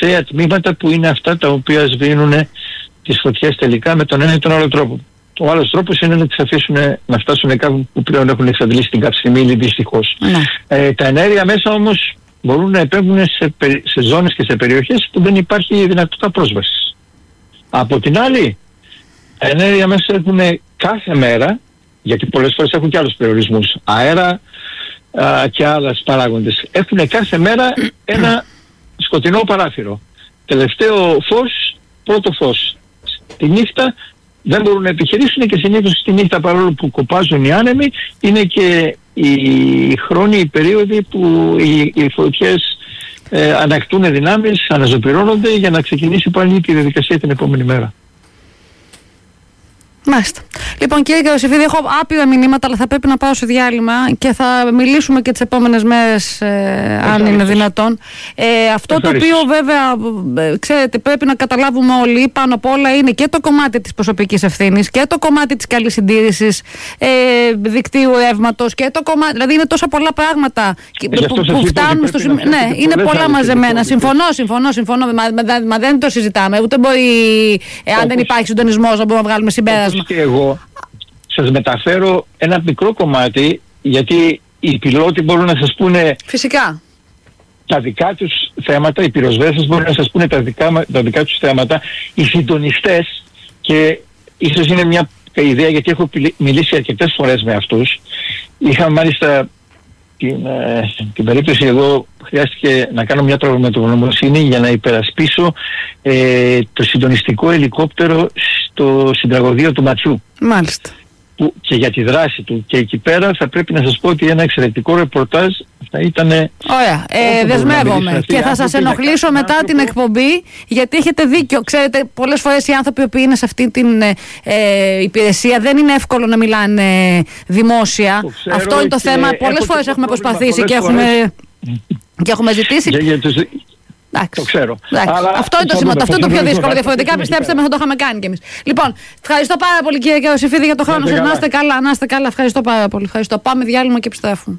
μεσαία τμήματα που είναι αυτά τα οποία σβήνουν τις φωτιές τελικά με τον ένα ή τον άλλο τρόπο. Ο άλλος τρόπος είναι να τις αφήσουν να φτάσουν κάπου που πλέον έχουν εξαντλήσει την καυσιμίλη, δυστυχώς. Τα ενέργεια μέσα όμως μπορούν να επέμβουν σε ζώνες και σε περιοχές που δεν υπάρχει δυνατότητα πρόσβασης. Από την άλλη, τα ενέργεια μέσα έχουν κάθε μέρα, γιατί πολλές φορές έχουν και άλλους περιορισμούς, αέρα και άλλες παράγοντες, έχουν κάθε μέρα ένα σκοτεινό παράθυρο. Τελευταίο φως, πρώτο φως. Τη νύχτα δεν μπορούν να επιχειρήσουν και συνήθως τη νύχτα, παρόλο που κοπάζουν οι άνεμοι, είναι και οι χρόνοι, οι περίοδοι που οι φωτιές ανακτούν δυνάμεις, αναζωπυρώνονται για να ξεκινήσει πάλι τη διαδικασία την επόμενη μέρα. Μάλιστα. Λοιπόν, κύριε Γεωσήφιδη, έχω άπειρα μηνύματα, αλλά θα πρέπει να πάω σε διάλειμμα και θα μιλήσουμε και τις επόμενες μέρες, αν είναι δυνατόν. Αυτό το οποίο βέβαια, ξέρετε, πρέπει να καταλάβουμε όλοι πάνω απ' όλα είναι και το κομμάτι της προσωπικής ευθύνης και το κομμάτι της καλής συντήρησης δικτύου ρεύματος και το κομμάτι. Δηλαδή, είναι τόσα πολλά πράγματα που φτάνουν στο σημείο. Ναι, είναι πολλά μαζεμένα. Συμφωνώ. Μα δεν το συζητάμε. Ούτε μπορεί, αν δεν υπάρχει συντονισμός, να μπορούμε να βγάλουμε συμπέρασμα. Και εγώ σας μεταφέρω ένα μικρό κομμάτι, γιατί οι πιλότοι μπορούν να σας πούνε φυσικά τα δικά τους θέματα, οι πυροσβέστες μπορούν να σας πούνε τα δικά τους θέματα, οι συντονιστές, και ίσως είναι μια ιδέα γιατί έχω μιλήσει αρκετές φορές με αυτούς. Είχα μάλιστα την περίπτωση, εγώ χρειάστηκε να κάνω μια πραγματογνωμοσύνη για να υπερασπίσω το συντονιστικό ελικόπτερο στο συντραγωδείο του Ματσού. Μάλιστα. Και για τη δράση του. Και εκεί πέρα θα πρέπει να σας πω ότι ένα εξαιρετικό ρεπορτάζ θα ήταν. Ωραία. Δεσμεύομαι. Και θα σας ενοχλήσω μετά την εκπομπή, γιατί έχετε δίκιο. Ξέρετε, πολλές φορές οι άνθρωποι που είναι σε αυτή την υπηρεσία δεν είναι εύκολο να μιλάνε δημόσια. Αυτό είναι το θέμα. Πολλές φορές έχουμε προσπαθήσει και έχουμε ζητήσει. Το ξέρω. Αλλά αυτό είναι το σημαντικό. Αυτό είναι το πιο δύσκολο. Διαφορετικά, πιστέψτε με, θα το είχαμε κάνει κι εμείς. Λοιπόν, ευχαριστώ πάρα πολύ, κύριε Γεωσήφιδη, για το χρόνο σας. Να είστε καλά, να είστε καλά. Ευχαριστώ πάρα πολύ. Ευχαριστώ. Πάμε διάλειμμα και επιστρέφουμε.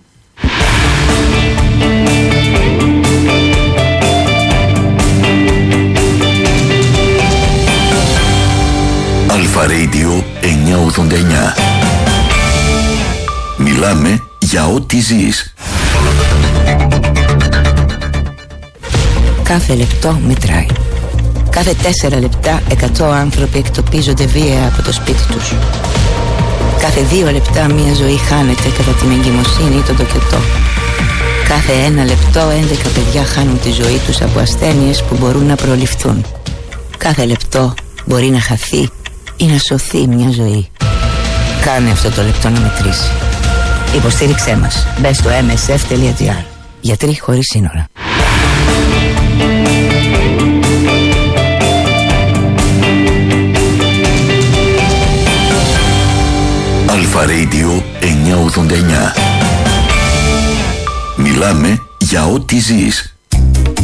Αλφα Radio 989. Μιλάμε για ό,τι ζεις. Κάθε λεπτό μετράει. Κάθε 4 λεπτά 100 άνθρωποι εκτοπίζονται βία από το σπίτι τους. Κάθε 2 λεπτά μια ζωή χάνεται κατά την εγκυμοσύνη ή τον τοκετό. Κάθε 1 λεπτό 11 παιδιά χάνουν τη ζωή τους από ασθένειες που μπορούν να προληφθούν. Κάθε λεπτό μπορεί να χαθεί ή να σωθεί μια ζωή. Κάνε αυτό το λεπτό να μετρήσει. Υποστήριξέ μας. Μπες στο msf.gr. Γιατροί χωρίς σύνορα. Αλφα Radio 989. Μιλάμε για ό,τι ζεις.